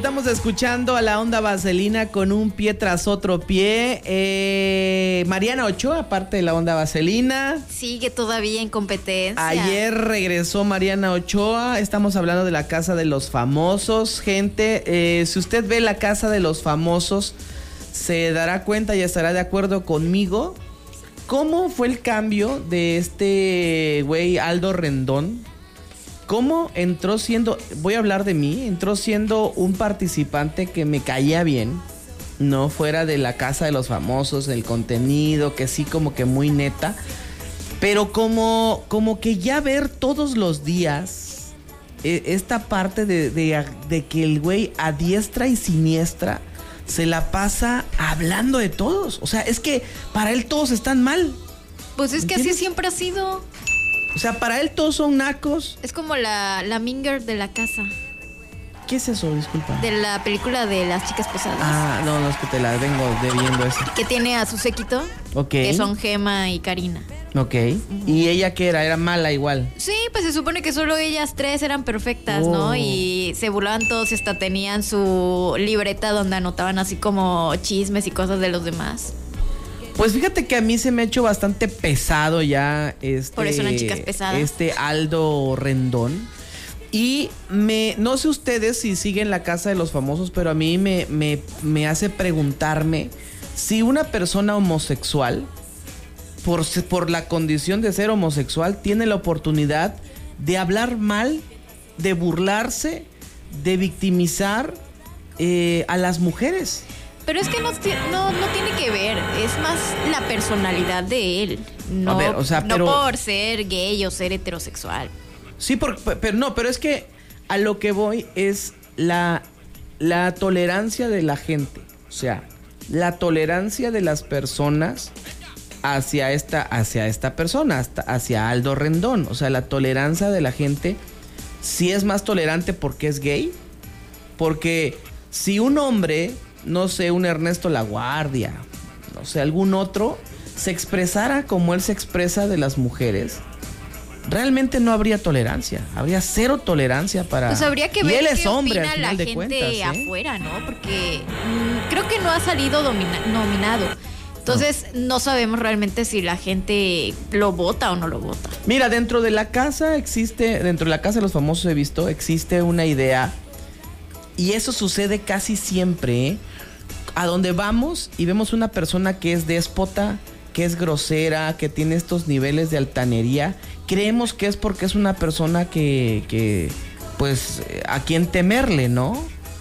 Estamos escuchando a la Onda Vaselina con un pie tras otro pie. Mariana Ochoa, aparte de la Onda Vaselina. Sigue todavía en competencia. Ayer regresó Mariana Ochoa. Estamos hablando de la Casa de los Famosos. Gente, si usted ve la Casa de los Famosos, se dará cuenta y estará de acuerdo conmigo. ¿Cómo fue el cambio de este güey Aldo Rendón? ¿Cómo entró siendo, voy a hablar de mí, entró siendo un participante que me caía bien, no fuera de la Casa de los Famosos, el contenido, que sí como que muy neta, pero como que ya ver todos los días esta parte de que el güey a diestra y siniestra se la pasa hablando de todos, o sea, es que para él todos están mal. Pues es que así siempre ha sido. O sea, para él todos son nacos. Es como la Minger de la casa. ¿Qué es eso? Disculpa. De la película de las chicas pesadas. Ah, no, es que te la vengo debiendo esa. Que tiene a su séquito. Ok. Que son Gema y Karina. Ok. ¿Y ella qué era? Era mala igual. Sí, pues se supone que solo ellas tres eran perfectas, ¿no? Y se burlaban todos y hasta tenían su libreta donde anotaban así como chismes y cosas de los demás. Pues fíjate que a mí se me ha hecho bastante pesado ya Por eso eran chicas pesadas. Aldo Rendón. Y no sé ustedes si siguen la Casa de los Famosos, pero a mí me hace preguntarme si una persona homosexual, por la condición de ser homosexual, tiene la oportunidad de hablar mal, de burlarse, de victimizar a las mujeres. Pero es que no tiene que ver, es más la personalidad de él, no, a ver, o sea, no por ser gay o ser heterosexual. Sí, pero es que a lo que voy es la tolerancia de la gente, o sea, la tolerancia de las personas hacia esta persona, hacia Aldo Rendón, o sea, la tolerancia de la gente sí es más tolerante porque es gay, porque si un hombre, no sé, un Ernesto Laguardia, no sé, algún otro, se expresara como él se expresa de las mujeres, realmente no habría tolerancia, habría cero tolerancia para... Pues habría que ver y él qué es hombre, opina al final la de gente cuentas, afuera, ¿no? Porque creo que no ha salido nominado. Entonces no sabemos realmente si la gente lo vota o no lo vota. Mira, dentro de la Casa de los Famosos he visto, existe una idea, y eso sucede casi siempre, ¿eh? A donde vamos y vemos una persona que es déspota, que es grosera, que tiene estos niveles de altanería, creemos que es porque es una persona que pues, a quien temerle, ¿no?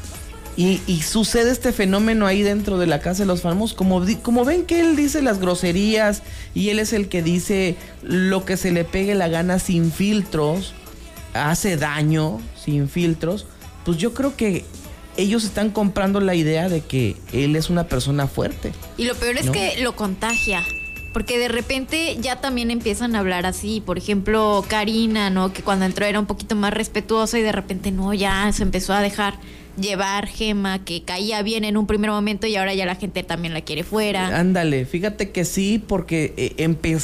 Y sucede este fenómeno ahí dentro de la Casa de los Famosos, como ven que él dice las groserías y él es el que dice lo que se le pegue la gana sin filtros, hace daño sin filtros, pues yo creo que ellos están comprando la idea de que él es una persona fuerte. Y lo peor es que lo contagia, porque de repente ya también empiezan a hablar así. Por ejemplo, Karina, ¿no? Que cuando entró era un poquito más respetuosa y de repente no, ya se empezó a dejar llevar. Gema, que caía bien en un primer momento y ahora ya la gente también la quiere fuera. Ándale, fíjate que sí, porque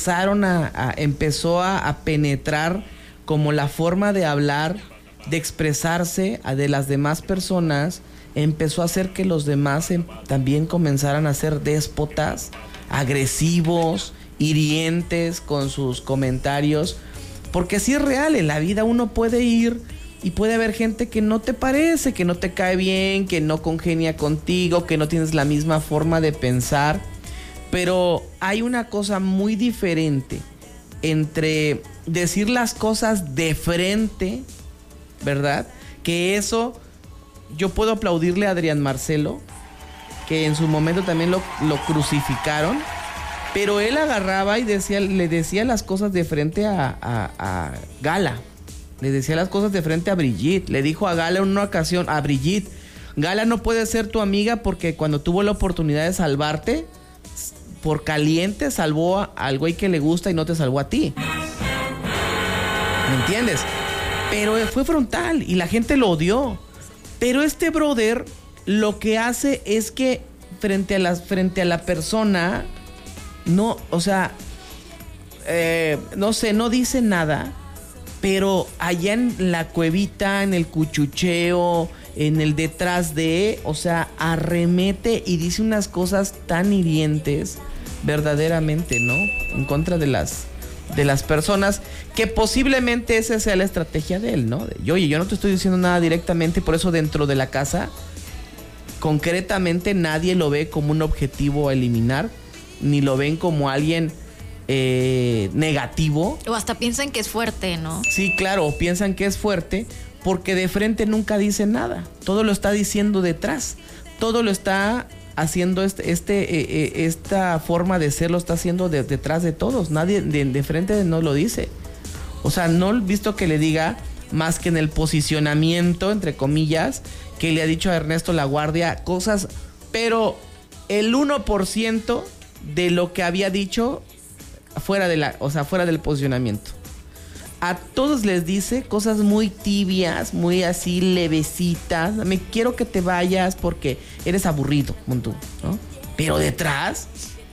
empezó a penetrar como la forma de hablar, de expresarse de las demás personas, empezó a hacer que los demás también comenzaran a ser déspotas, agresivos, hirientes con sus comentarios, porque sí es real, en la vida uno puede ir y puede haber gente que no te parece, que no te cae bien, que no congenia contigo, que no tienes la misma forma de pensar, pero hay una cosa muy diferente entre decir las cosas de frente, ¿verdad? Que eso, yo puedo aplaudirle a Adrián Marcelo, que en su momento también lo crucificaron, pero él agarraba y le decía las cosas de frente a Gala, le decía las cosas de frente a Brigitte, le dijo a Gala en una ocasión, a Brigitte, Gala no puede ser tu amiga porque cuando tuvo la oportunidad de salvarte, por caliente salvó al güey que le gusta y no te salvó a ti. ¿Me entiendes? Pero fue frontal y la gente lo odió. Pero este brother lo que hace es que frente a la persona, no, o sea, no sé, no dice nada, pero allá en la cuevita, en el cuchucheo, en el detrás de, o sea, arremete y dice unas cosas tan hirientes, verdaderamente, ¿no? En contra de las personas, que posiblemente esa sea la estrategia de él, ¿no? Oye, yo no te estoy diciendo nada directamente, por eso dentro de la casa, concretamente nadie lo ve como un objetivo a eliminar, ni lo ven como alguien negativo. O hasta piensan que es fuerte, ¿no? Sí, claro, o piensan que es fuerte, porque de frente nunca dice nada. Todo lo está diciendo detrás. Todo lo está haciendo esta forma de ser, lo está haciendo detrás de todos. Nadie de frente no lo dice. O sea, no he visto que le diga más que en el posicionamiento, entre comillas, que le ha dicho a Ernesto La Guardia cosas, pero el 1% de lo que había dicho fuera del posicionamiento. A todos les dice cosas muy tibias, muy así levecitas. Me quiero que te vayas porque eres aburrido, Montú, ¿no? Pero detrás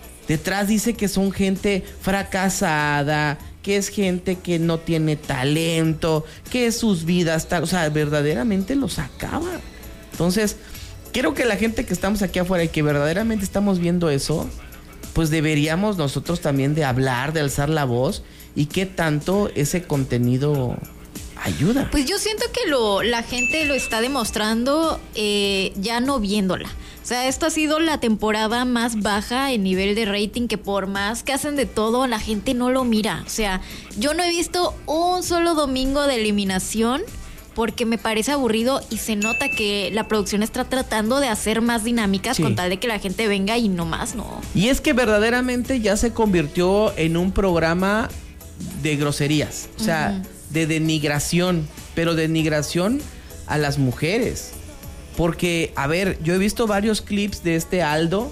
dice que son gente fracasada, que es gente que no tiene talento, que sus vidas o sea, verdaderamente los acaba. Entonces, creo que la gente que estamos aquí afuera y que verdaderamente estamos viendo eso, pues deberíamos nosotros también de hablar, de alzar la voz. ¿Y qué tanto ese contenido ayuda? Pues yo siento que la gente lo está demostrando ya no viéndola. O sea, esto ha sido la temporada más baja en nivel de rating, que por más que hacen de todo, la gente no lo mira. O sea, yo no he visto un solo domingo de eliminación porque me parece aburrido y se nota que la producción está tratando de hacer más dinámicas, sí, con tal de que la gente venga y no más, ¿no? Y es que verdaderamente ya se convirtió en un programa de groserías, o sea, de denigración, pero denigración a las mujeres. Porque, a ver, yo he visto varios clips de este Aldo,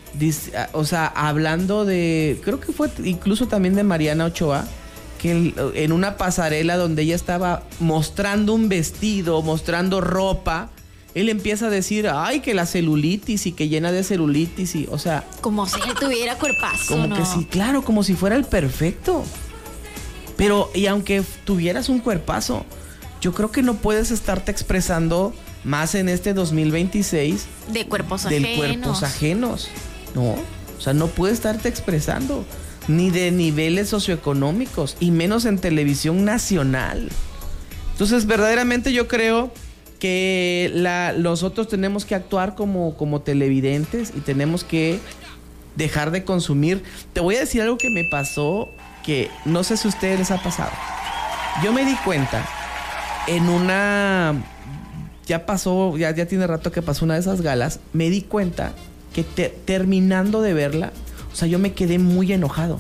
o sea, hablando de, creo que fue incluso también de Mariana Ochoa, que en una pasarela donde ella estaba mostrando un vestido, mostrando ropa, él empieza a decir, ay, que la celulitis y que llena de celulitis, y, o sea, como si él tuviera cuerpazo, como ¿no? que sí, claro, como si fuera el perfecto. Pero, y aunque tuvieras un cuerpazo, yo creo que no puedes estarte expresando más en este 2026 de cuerpos ajenos. De cuerpos ajenos, ¿no? O sea, no puedes estarte expresando ni de niveles socioeconómicos y menos en televisión nacional. Entonces, verdaderamente yo creo que nosotros tenemos que actuar como televidentes y tenemos que dejar de consumir. Te voy a decir algo que me pasó, que no sé si a ustedes les ha pasado. Yo me di cuenta en una... Ya pasó, ya tiene rato que pasó una de esas galas. Me di cuenta que terminando de verla, o sea, yo me quedé muy enojado.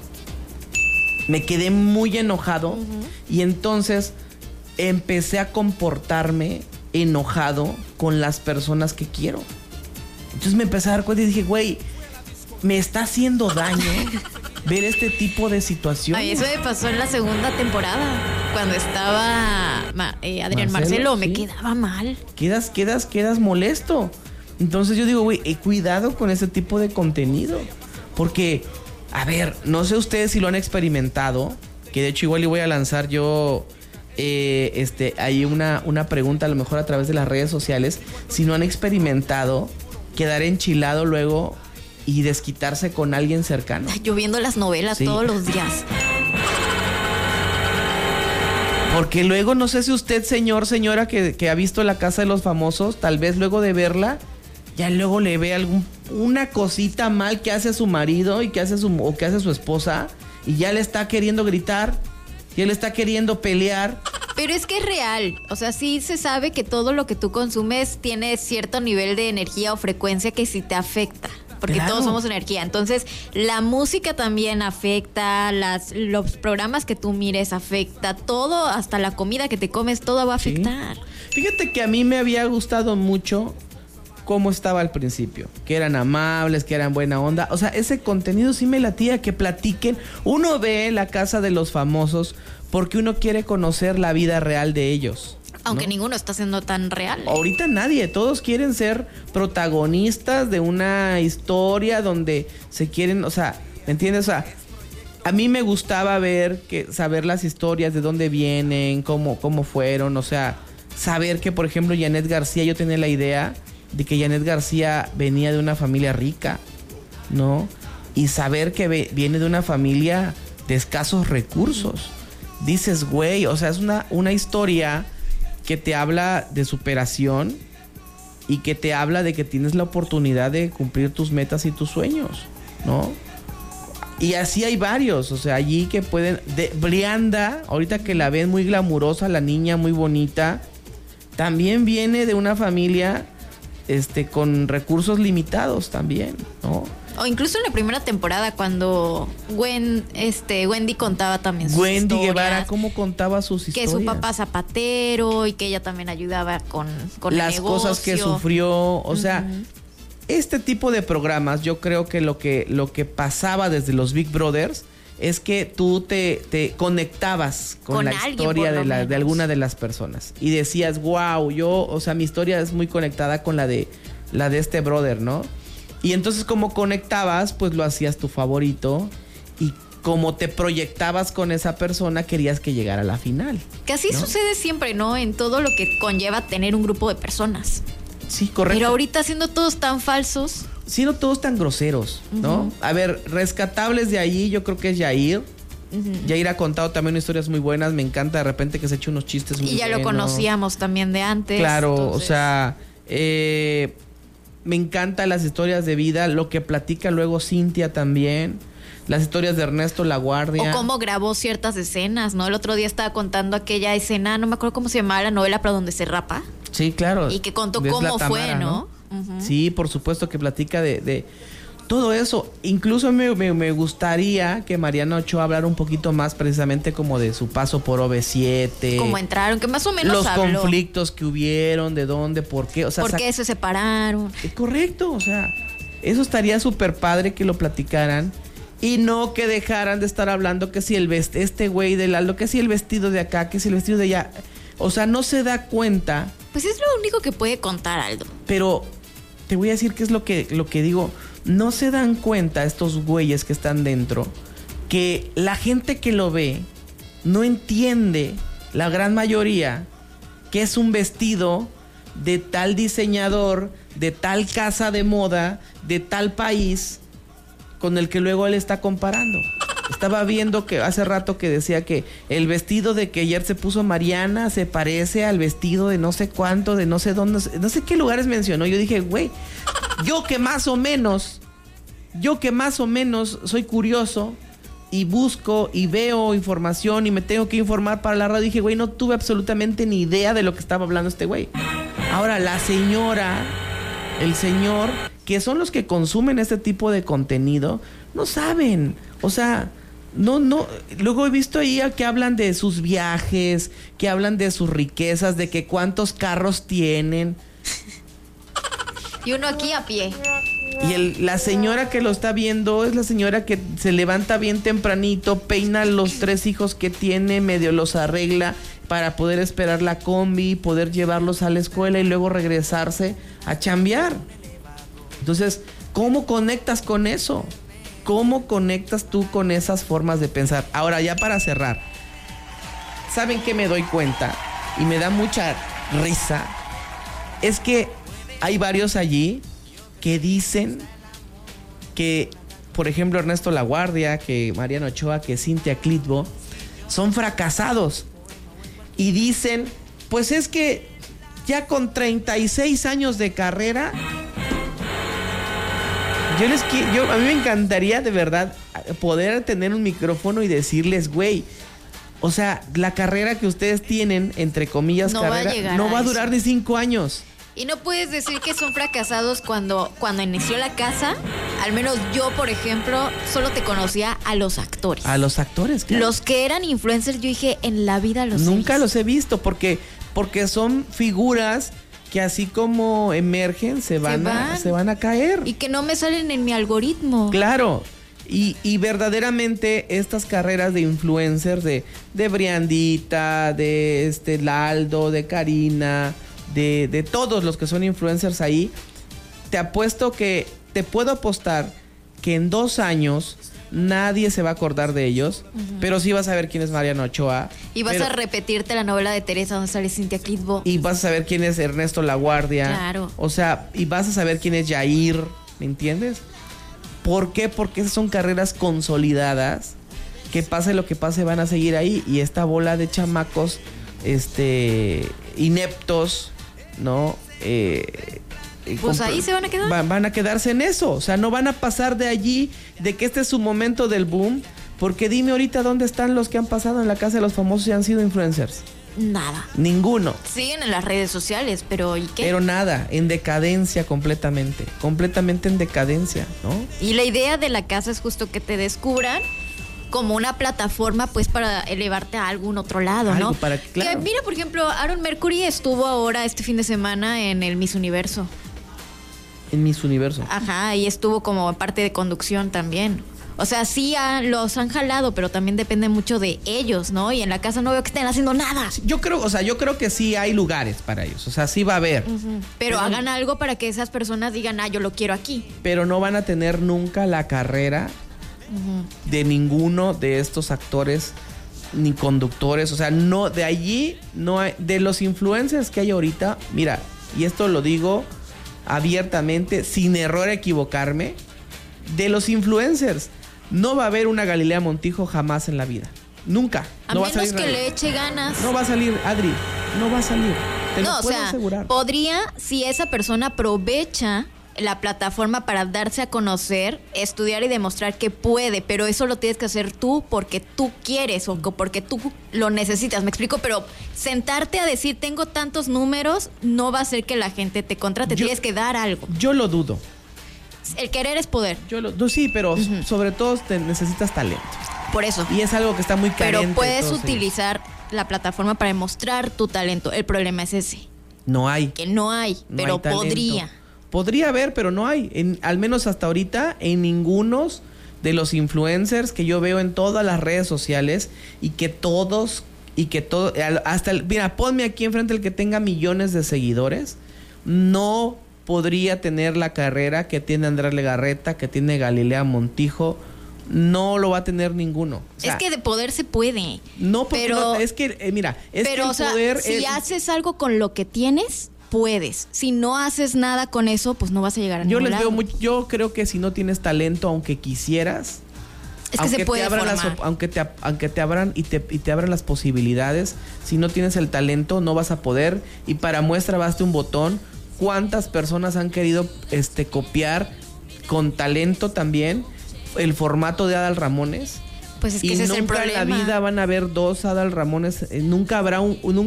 Me quedé muy enojado. Y entonces empecé a comportarme enojado con las personas que quiero. Entonces me empecé a dar cuenta y dije, güey, me está haciendo daño ver este tipo de situaciones. Ay, eso me pasó en la segunda temporada, cuando estaba Adrián Marcelo, me quedaba mal. Quedas molesto. Entonces yo digo, güey, cuidado con ese tipo de contenido. Porque, a ver, no sé ustedes si lo han experimentado, que de hecho igual le voy a lanzar yo ahí una pregunta, a lo mejor a través de las redes sociales, si no han experimentado quedar enchilado luego y desquitarse con alguien cercano. Yo viendo las novelas todos los días. Porque luego, no sé si usted, señora, que ha visto La Casa de los Famosos, tal vez luego de verla, ya luego le ve una cosita mal que hace su marido y que hace su esposa, y ya le está queriendo gritar, ya le está queriendo pelear. Pero es que es real, o sea, sí se sabe que todo lo que tú consumes tiene cierto nivel de energía o frecuencia que sí te afecta. Porque claro, todos somos energía. Entonces, la música también afecta, los programas que tú mires afecta, todo, hasta la comida que te comes, todo va a afectar. Sí. Fíjate que a mí me había gustado mucho cómo estaba al principio. Que eran amables, que eran buena onda. O sea, ese contenido sí me latía, que platiquen. Uno ve La Casa de los Famosos porque uno quiere conocer la vida real de ellos. Aunque ¿no? Ninguno está siendo tan real. Ahorita nadie, todos quieren ser protagonistas de una historia donde se quieren, o sea, ¿me entiendes? O sea, a mí me gustaba saber las historias, de dónde vienen, cómo fueron, o sea, saber que, por ejemplo, Janet García, yo tenía la idea de que Janet García venía de una familia rica, ¿no? Y saber que viene de una familia de escasos recursos. Dices, güey, o sea, es una historia que te habla de superación y que te habla de que tienes la oportunidad de cumplir tus metas y tus sueños, ¿no? Y así hay varios, o sea, allí que pueden... Brianda, ahorita que la ven muy glamurosa, la niña muy bonita, también viene de una familia con recursos limitados también, ¿no? O incluso en la primera temporada cuando Wendy contaba también sus Wendy historias. Guevara, ¿cómo contaba sus historias? Que su papá zapatero y que ella también ayudaba con las el negocio. Cosas que sufrió, o sea... Este tipo de programas, yo creo que lo que pasaba desde los Big Brothers es que tú te conectabas con la historia de alguna de las personas y decías, wow, o sea, mi historia es muy conectada con la de este brother, ¿no? Y entonces como conectabas, pues lo hacías tu favorito y como te proyectabas con esa persona, querías que llegara a la final. Que así, ¿no? Sucede siempre, ¿no? En todo lo que conlleva tener un grupo de personas. Sí, correcto. Pero ahorita siendo todos tan falsos. Siendo todos tan groseros, ¿no? Uh-huh. A ver, rescatables de allí, yo creo que es Yair. Uh-huh. Yair ha contado también historias muy buenas. Me encanta de repente que se eche unos chistes muy buenos. Y ya lo conocíamos también de antes. Claro, entonces... o sea, me encantan las historias de vida. Lo que platica luego Cintia también. Las historias de Ernesto Laguardia. O cómo grabó ciertas escenas, ¿no? El otro día estaba contando aquella escena, no me acuerdo cómo se llamaba la novela, pero donde se rapa. Sí, claro. Y que contó cómo fue, ¿no? Uh-huh. Sí, por supuesto que platica de todo eso. Incluso me gustaría que Mariana Ochoa hablara un poquito más precisamente como de su paso por OV7. Cómo entraron, que más o menos los habló. Conflictos que hubieron, de dónde, por qué. O sea, ¿por qué se separaron? Correcto, o sea, eso estaría súper padre que lo platicaran. Y no que dejaran de estar hablando que si este güey del Aldo, que si el vestido de acá, que si el vestido de allá. O sea, no se da cuenta. Pues es lo único que puede contar Aldo. Pero te voy a decir qué es lo que digo. No se dan cuenta estos güeyes que están dentro que la gente que lo ve no entiende, la gran mayoría, que es un vestido de tal diseñador, de tal casa de moda, de tal país, con el que luego él está comparando. Estaba viendo que hace rato que decía que el vestido de que ayer se puso Mariana se parece al vestido de no sé cuánto, de no sé dónde, no sé qué lugares mencionó. Yo dije, güey, yo que más o menos soy curioso y busco y veo información y me tengo que informar para la radio, dije, güey, no tuve absolutamente ni idea de lo que estaba hablando este güey. Ahora, la señora, el señor, que son los que consumen este tipo de contenido, no saben. O sea, no. Luego he visto ahí que hablan de sus viajes, que hablan de sus riquezas, de que cuántos carros tienen. Y uno aquí a pie. Y la señora que lo está viendo es la señora que se levanta bien tempranito, peina los 3 hijos que tiene, medio los arregla para poder esperar la combi, poder llevarlos a la escuela y luego regresarse a chambear. Entonces, ¿cómo conectas con eso? ¿Cómo conectas tú con esas formas de pensar? Ahora, ya para cerrar, ¿saben qué me doy cuenta? Y me da mucha risa. Es que hay varios allí que dicen que, por ejemplo, Ernesto Laguardia, que Mariana Ochoa, que Cintia Clitbo, son fracasados. Y dicen, pues es que ya con 36 años de carrera... a mí me encantaría de verdad poder tener un micrófono y decirles, güey, o sea, la carrera que ustedes tienen, entre comillas, no carrera, no va a durar ni 5 años. Y no puedes decir que son fracasados cuando inició la casa. Al menos yo, por ejemplo, solo te conocía a los actores. A los actores, claro. Los que eran influencers, yo dije, en la vida nunca los he visto, porque son figuras que así como emergen, se van a caer. Y que no me salen en mi algoritmo. Claro. Y verdaderamente estas carreras de influencers, de Briandita, de Laldo, de Karina, de todos los que son influencers ahí, te puedo apostar que en 2 años nadie se va a acordar de ellos, pero sí vas a saber quién es Mariano Ochoa. Y vas a repetirte la novela de Teresa donde sale Cintia Clitbo. Y vas a saber quién es Ernesto Laguardia. Claro. O sea, y vas a saber quién es Yair, ¿me entiendes? ¿Por qué? Porque esas son carreras consolidadas que pase lo que pase van a seguir ahí. Y esta bola de chamacos ineptos, ¿no? Pues ahí se van a quedar. Van a quedarse en eso. O sea, no van a pasar de allí, de que este es su momento del boom. Porque dime ahorita dónde están los que han pasado en la casa de los famosos y han sido influencers. Nada. Ninguno. Siguen en las redes sociales, pero ¿y qué? Pero nada, en decadencia completamente. Completamente en decadencia, ¿no? Y la idea de la casa es justo que te descubran como una plataforma, pues, para elevarte a algún otro lado, Algo ¿no? claro. Que, mira, por ejemplo, Aaron Mercury estuvo ahora este fin de semana en el Miss Universo. En Miss Universo. Ajá, y estuvo como parte de conducción también. O sea, sí los han jalado, pero también depende mucho de ellos, ¿no? Y en la casa no veo que estén haciendo nada. Yo creo que sí hay lugares para ellos. O sea, sí va a haber. Pero hagan algo para que esas personas digan, yo lo quiero aquí. Pero no van a tener nunca la carrera de ninguno de estos actores ni conductores. O sea, no, de allí no hay. De los influencers que hay ahorita, mira, y esto lo digo abiertamente, sin error a equivocarme, de los influencers no va a haber una Galilea Montijo jamás en la vida. Nunca. A no menos va a salir que nadie. le eche ganas. No va a salir, Adri. No va a salir. Te No, lo o puedo sea, asegurar. podría, si esa persona aprovecha la plataforma para darse a conocer, estudiar y demostrar que puede, pero eso lo tienes que hacer tú porque tú quieres o porque tú lo necesitas, me explico, pero sentarte a decir tengo tantos números no va a hacer que la gente te contrate, tienes que dar algo. Yo lo dudo. El querer es poder. Sí, pero sobre todo necesitas talento. Por eso. Y es algo que está muy carente. Pero puedes utilizar la plataforma para demostrar tu talento. El problema es ese. No hay. Que no hay, pero hay talento. podría. Podría haber, pero no hay. Al menos hasta ahorita, en ninguno de los influencers que yo veo en todas las redes sociales mira, ponme aquí enfrente el que tenga millones de seguidores, no podría tener la carrera que tiene Andrés Legarreta, que tiene Galilea Montijo. No lo va a tener ninguno. O sea, es que de poder se puede. No, porque pero, es que, mira, es pero, que el o sea, poder si haces algo con lo que tienes, puedes. Si no haces nada con eso, pues no vas a llegar a ningún lado. Yo creo que si no tienes talento, aunque quisieras, es que se puede formar. aunque te abran y te abran las posibilidades, si no tienes el talento, no vas a poder. Y para muestra baste un botón. ¿Cuántas personas han querido copiar con talento también el formato de Adal Ramones? Pues es que ese es el problema. Nunca en la vida van a haber dos Adal Ramones. Nunca habrá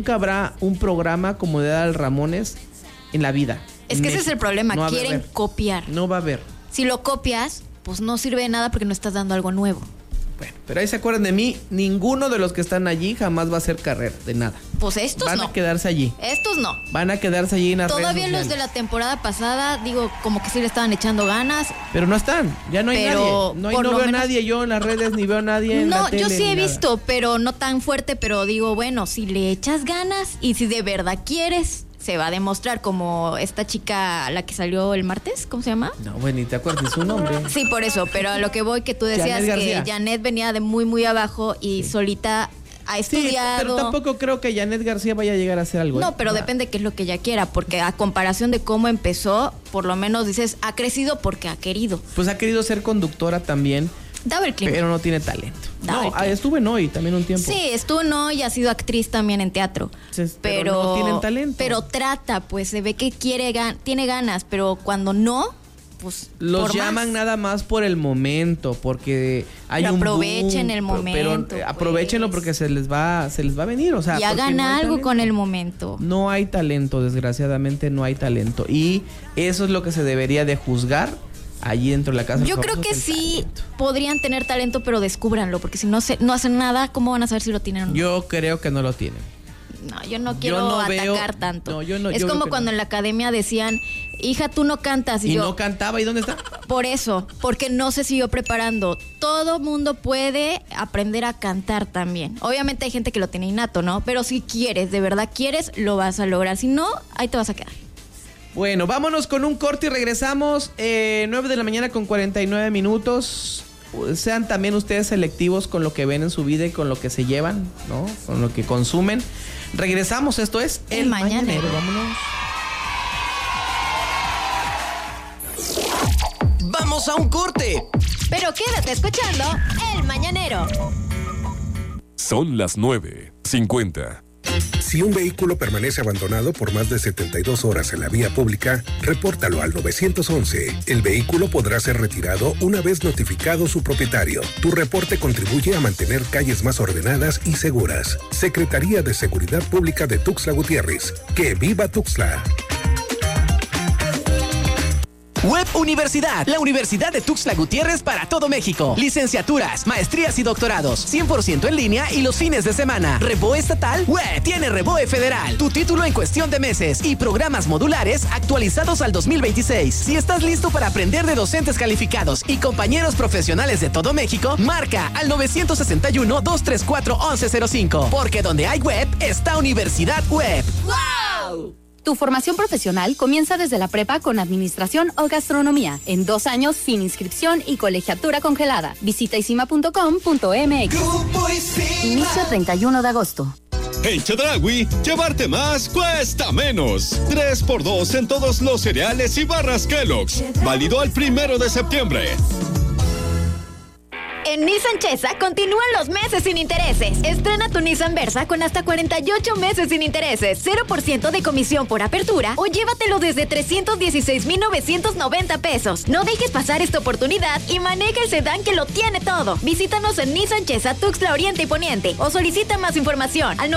un programa como de Adal Ramones en la vida. Es que ese es el problema. No quieren copiar. No va a haber. Si lo copias, pues no sirve de nada porque no estás dando algo nuevo. Bueno, pero ahí se acuerdan de mí. Ninguno de los que están allí jamás va a hacer carrera de nada. Pues estos van no. Van a quedarse allí. Estos no. Van a quedarse allí en las redes Todavía sociales. los de la temporada pasada, digo, como que sí le estaban echando ganas. Pero no están. Ya no hay nadie. No veo a nadie yo en las redes, ni veo a nadie en la tele. No, yo sí he nada. visto, pero no tan fuerte. Pero digo, bueno, si le echas ganas y si de verdad quieres, se va a demostrar, como esta chica, la que salió el martes, ¿cómo se llama? No, bueno, ni te acuerdas su nombre. Sí, por eso, pero a lo que voy, que tú decías que Janet venía de muy, muy abajo y solita ha estudiado. Sí, pero tampoco creo que Janet García vaya a llegar a hacer algo. No, pero depende qué es lo que ella quiera, porque a comparación de cómo empezó, por lo menos dices, ha crecido porque ha querido. Pues ha querido ser conductora también. Daba el clima. Pero no tiene talento. Estuvo en Hoy también un tiempo. Sí, estuvo en Hoy y ha sido actriz también en teatro. Pero no tienen talento. Pero trata, pues se ve que tiene ganas, pero cuando no, pues los llaman nada más por el momento, porque hay un boom. Aprovechen el momento. Pero aprovechenlo porque se les va a venir, o sea, y hagan algo con el momento. No hay talento, desgraciadamente no hay talento. Y eso es lo que se debería de juzgar allí dentro de la casa. Yo creo que sí podrían tener talento, pero descúbranlo, porque si no hacen nada, ¿cómo van a saber si lo tienen o no? Yo creo que no lo tienen. No, yo no quiero atacar tanto. Es como cuando en la academia decían, hija, tú no cantas. Y no cantaba, ¿y dónde está? Por eso, porque no se siguió preparando. Todo mundo puede aprender a cantar también. Obviamente hay gente que lo tiene innato, ¿no? Pero si quieres, de verdad quieres, lo vas a lograr. Si no, ahí te vas a quedar. Bueno, vámonos con un corte y regresamos. 9 de la mañana con 49 minutos. sean también ustedes selectivos con lo que ven en su vida y con lo que se llevan, ¿no? Con lo que consumen. Regresamos, esto es El Mañanero. Vámonos. Vamos a un corte. Pero quédate escuchando El Mañanero. Son las 9:50. Si un vehículo permanece abandonado por más de 72 horas en la vía pública, repórtalo al 911. El vehículo podrá ser retirado una vez notificado su propietario. Tu reporte contribuye a mantener calles más ordenadas y seguras. Secretaría de Seguridad Pública de Tuxtla Gutiérrez. ¡Que viva Tuxtla! Web Universidad, la Universidad de Tuxtla Gutiérrez para todo México. Licenciaturas, maestrías y doctorados, 100% en línea y los fines de semana. Reboe estatal, Web tiene Reboe federal. Tu título en cuestión de meses y programas modulares actualizados al 2026. Si estás listo para aprender de docentes calificados y compañeros profesionales de todo México, marca al 961-234-1105. Porque donde hay web, está Universidad Web. ¡Wow! Tu formación profesional comienza desde la prepa con administración o gastronomía. En 2 años sin inscripción y colegiatura congelada. Visita isima.com.mx. Inicio 31 de agosto. En Chedraui, llevarte más cuesta menos. 3x2 en todos los cereales y barras Kellogg's. Válido al 1 de septiembre. En Nissan Chesa continúan los meses sin intereses. Estrena tu Nissan Versa con hasta 48 meses sin intereses, 0% de comisión por apertura o llévatelo desde 316,990 pesos. No dejes pasar esta oportunidad y maneja el sedán que lo tiene todo. Visítanos en Nissan Chesa Tuxtla Oriente y Poniente o solicita más información al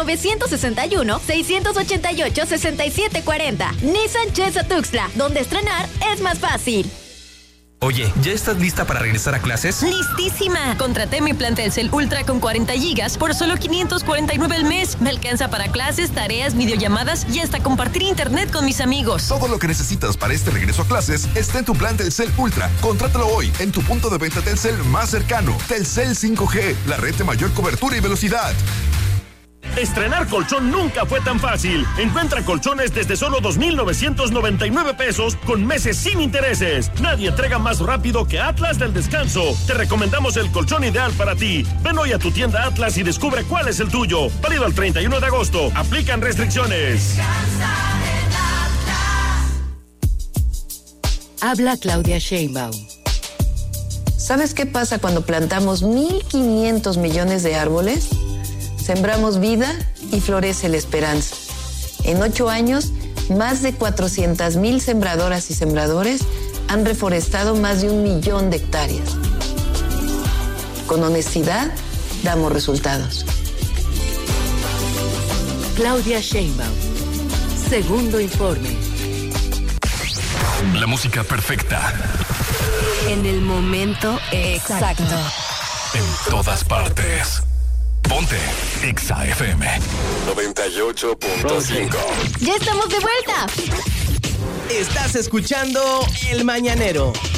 961-688-6740. Nissan Chesa Tuxtla, donde estrenar es más fácil. Oye, ¿ya estás lista para regresar a clases? ¡Listísima! Contraté mi plan Telcel Ultra con 40 gigas por solo $549 al mes. Me alcanza para clases, tareas, videollamadas y hasta compartir internet con mis amigos. Todo lo que necesitas para este regreso a clases está en tu plan Telcel Ultra. Contrátalo hoy en tu punto de venta Telcel más cercano. Telcel 5G, la red de mayor cobertura y velocidad. Estrenar colchón nunca fue tan fácil. Encuentra colchones desde solo 2,999 pesos con meses sin intereses. Nadie entrega más rápido que Atlas del Descanso. Te recomendamos el colchón ideal para ti. Ven hoy a tu tienda Atlas y descubre cuál es el tuyo. Válido al 31 de agosto. Aplican restricciones. Habla Claudia Sheinbaum. ¿Sabes qué pasa cuando plantamos 1,500 millones de árboles? Sembramos vida y florece la esperanza. En 8 años, más de 400,000 sembradoras y sembradores han reforestado más de 1 millón de hectáreas. Con honestidad, damos resultados. Claudia Sheinbaum. Segundo informe. La música perfecta. En el momento exacto. En todas partes. Ponte Exa FM 98.5. ¡Ya estamos de vuelta! Estás escuchando El Mañanero.